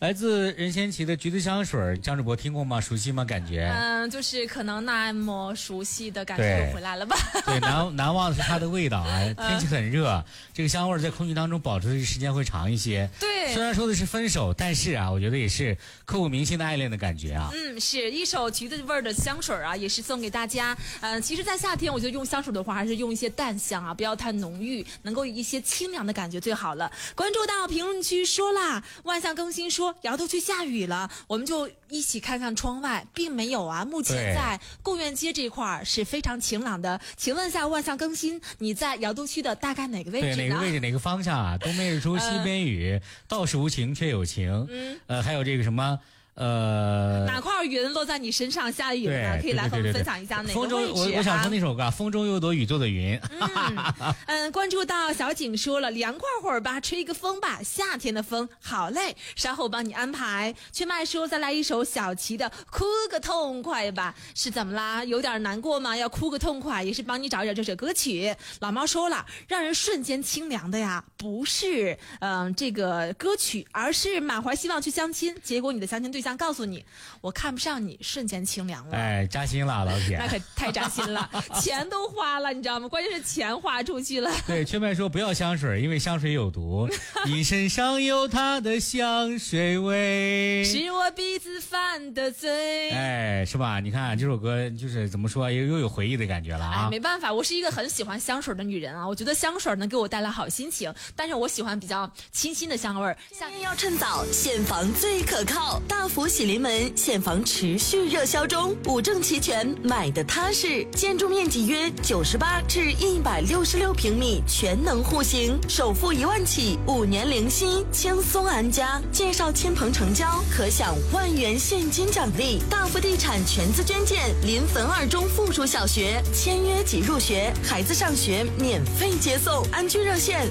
来自任贤齐的橘子香水，张主播听过吗？熟悉吗？感觉就是可能那么熟悉的感觉又回来了吧。 对，难忘的是它的味道啊。天气很热，这个香味在空气当中保持的时间会长一些。 对， 虽然说的是分手，但是啊，我觉得也是刻骨铭心的爱恋的感觉啊。 是一首橘子味的香水啊，也是送给大家。其实在夏天我觉得用香水的话还是用一些淡香啊，不要太浓郁，能够一些清凉的感觉最好了。关注到评论区说啦，万象更新说瑶都区下雨了，我们就一起看看窗外，并没有啊。目前在贡院街这块是非常晴朗的。请问一下万象更新，你在瑶都区的大概哪个位置呢？ 对，哪个位置哪个方向啊？东边日出西边雨，道是无晴却有晴。还有这个什么哪块云落在你身上下雨了？可以来和我们分享一下哪个位置。 我想说那首歌，风中有朵雨做的云。 关注到小景说了，凉快会儿吧，吹一个风吧，夏天的风好嘞，稍后帮你安排。雀麦说再来一首小齐的哭个痛快吧，是怎么啦？有点难过吗？要哭个痛快，也是帮你找一找这首歌曲。老猫说了，让人瞬间清凉的呀，不是这个歌曲，而是满怀希望去相亲，结果你的相亲对象告诉你我看不上你，瞬间清凉了。 哎，扎心了老铁。 那可太扎心了。钱都花了，你知道吗？关键是钱花出去了。 对，雀麦说不要香水，因为香水有毒。你身上有它的香水味， 是我鼻子犯的罪。 哎，是吧？你看这首歌就是怎么说，又有回忆的感觉了啊。 没办法，我是一个很喜欢香水的女人啊。我觉得香水能给我带来好心情，但是我喜欢比较清新的香味儿。 夏天要趁早，现房最可靠。大福喜临门现房持续热销中，5证齐全，买的踏实。建筑面积约98至166平米，全能户型，首付1万起，5年零息，轻松安家。介绍亲朋成交，可享1万元现金奖励。大福地产全资捐建临汾2中附属小学，签约即入学，孩子上学免费接送。安居热线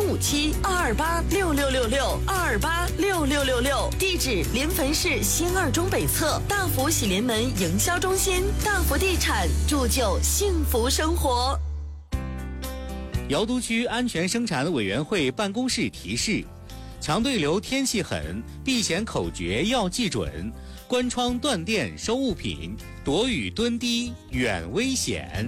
0357-228-6666，228-6666。地址临汾市新2中北侧大福喜临门营销中心。大福地产，铸就幸福生活。 瑶都区安全生产委员会办公室提示：强对流天气狠，避险口诀要记准，关窗断电收物品，躲雨蹲低远危险。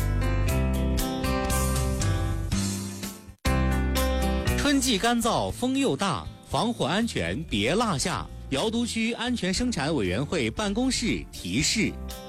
春季干燥，风又大，防火安全别落下。瑶都区安全生产委员会办公室提示。